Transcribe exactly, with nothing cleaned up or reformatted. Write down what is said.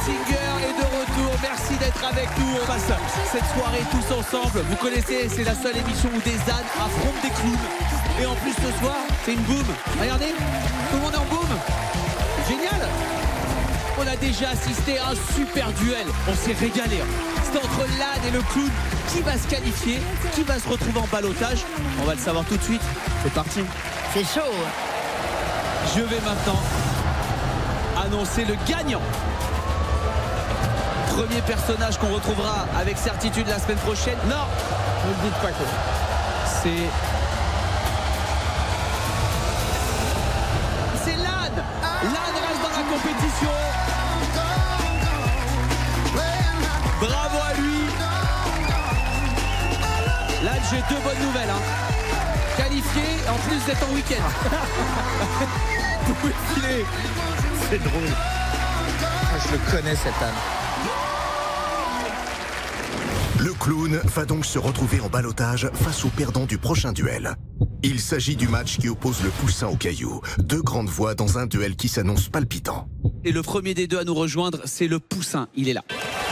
Singer est de retour, merci d'être avec nous. On passe cette soirée tous ensemble. Vous connaissez, c'est la seule émission où des ânes affrontent des clowns. Et en plus ce soir, c'est une boum. Regardez, tout le monde est en boum. Génial. On a déjà assisté à un super duel. On s'est régalé. C'était entre l'âne et le clown. Qui va se qualifier? Qui va se retrouver en ballottage? On va le savoir tout de suite. C'est parti. C'est chaud. Je vais maintenant annoncer le gagnant. Premier personnage qu'on retrouvera avec certitude la semaine prochaine. Non, ne me dites pas que c'est... C'est l'âne. L'âne reste dans la compétition. Bravo à lui. L'âne, j'ai deux bonnes nouvelles. Hein. Qualifié, en plus d'être en week-end. Vous pouvez filer. c'est drôle. Je le connais cet âne. Le clown va donc se retrouver en ballottage face au perdant du prochain duel. Il s'agit du match qui oppose le poussin au caillou. Deux grandes voix dans un duel qui s'annonce palpitant. Et le premier des deux à nous rejoindre, c'est le poussin. Il est là.